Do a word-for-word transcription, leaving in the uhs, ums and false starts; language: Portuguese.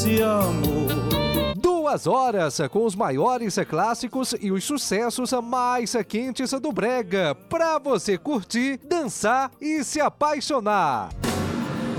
de amor. Duas horas com os maiores clássicos e os sucessos mais quentes do brega, pra você curtir, dançar e se apaixonar.